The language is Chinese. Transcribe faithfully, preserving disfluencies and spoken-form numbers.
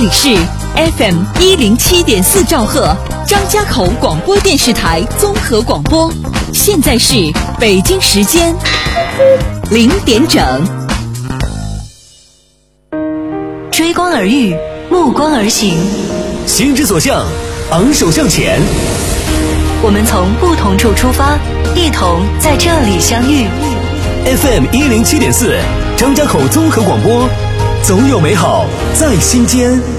里是 F M 一零七点四兆赫张家口广播电视台综合广播，现在是北京时间零点整。 追光而遇，目光而行， 心之所向，昂首向前。 我们从不同处出发，一同在这里相遇。 F M 一零七点四张家口综合广播，总有美好在心间。